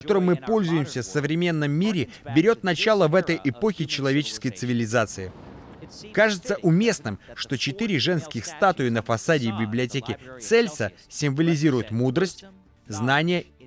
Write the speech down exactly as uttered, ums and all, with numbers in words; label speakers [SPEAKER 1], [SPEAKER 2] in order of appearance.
[SPEAKER 1] которым мы пользуемся в современном мире, берет начало в этой эпохе человеческой цивилизации. Кажется уместным, что четыре женских статуи на фасаде библиотеки Цельса символизируют мудрость, знание